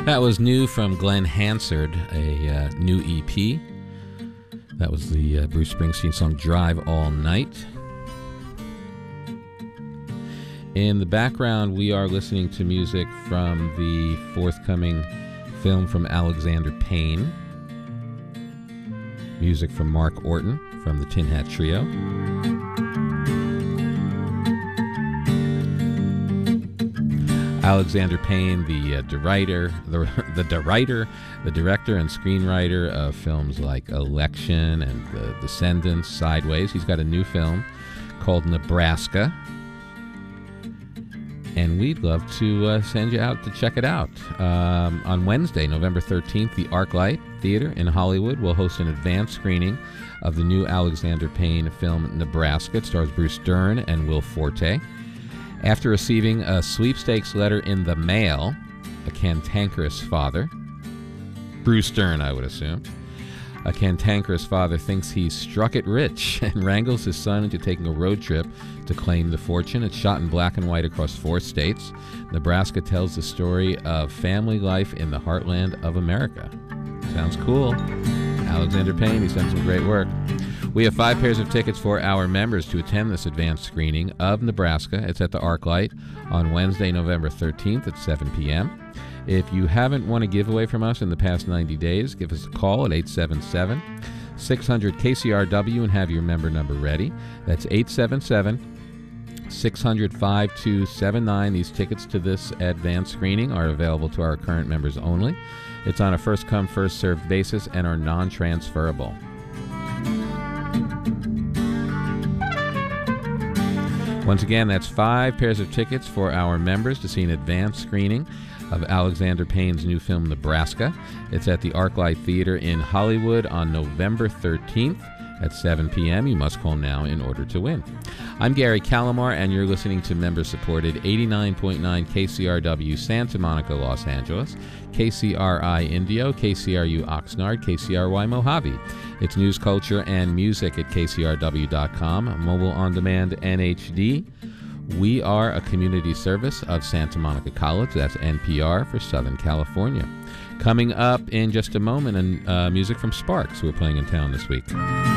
That was new from Glenn Hansard, a new EP. That was the Bruce Springsteen song Drive All Night. In the background, we are listening to music from the forthcoming film from Alexander Payne. Music from Mark Orton from the Tin Hat Trio. Alexander Payne, the director and screenwriter of films like Election and The Descendants, Sideways. He's got a new film called Nebraska, and we'd love to send you out to check it out. On Wednesday, November 13th, the ArcLight Theater in Hollywood will host an advanced screening of the new Alexander Payne film Nebraska. It stars Bruce Dern and Will Forte. After receiving a sweepstakes letter in the mail, a cantankerous father, Bruce Dern, I would assume, a cantankerous father thinks he's struck it rich and wrangles his son into taking a road trip to claim the fortune. It's shot in black and white across 4 states. Nebraska tells the story of family life in the heartland of America. Sounds cool. Alexander Payne, he's done some great work. We have 5 pairs of tickets for our members to attend this advanced screening of Nebraska. It's at the ArcLight on Wednesday, November 13th at 7 p.m. If you haven't won a giveaway from us in the past 90 days, give us a call at 877-600-KCRW and have your member number ready. That's 877-600-5279. These tickets to this advanced screening are available to our current members only. It's on a first-come, first-served basis and are non-transferable. Once again, that's 5 pairs of tickets for our members to see an advanced screening of Alexander Payne's new film, Nebraska. It's at the ArcLight Theater in Hollywood on November 13th at 7 p.m. You must call now in order to win. I'm Gary Calamar, and you're listening to member-supported 89.9 KCRW Santa Monica, Los Angeles, KCRI Indio, KCRU Oxnard, KCRY Mojave. It's news, culture, and music at KCRW.com, mobile on demand and HD. We are a community service of Santa Monica College. That's NPR for Southern California. Coming up in just a moment, music from Sparks, who are playing in town this week.